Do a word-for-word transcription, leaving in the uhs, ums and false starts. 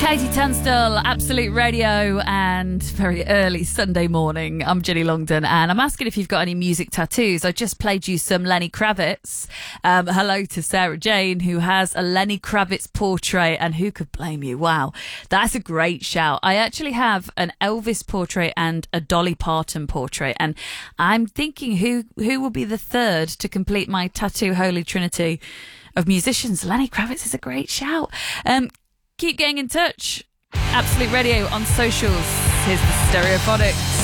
Katie Tunstall, Absolute Radio, and very early Sunday morning. I'm Jenny Longdon, and I'm asking if you've got any music tattoos. I just played you some Lenny Kravitz. Um, hello to Sarah Jane, who has a Lenny Kravitz portrait, and who could blame you? Wow, that's a great shout. I actually have an Elvis portrait and a Dolly Parton portrait, and I'm thinking who who will be the third to complete my tattoo holy trinity of musicians. Lenny Kravitz is a great shout. Um, Keep getting in touch. Absolute Radio on socials. Here's the Stereophonics.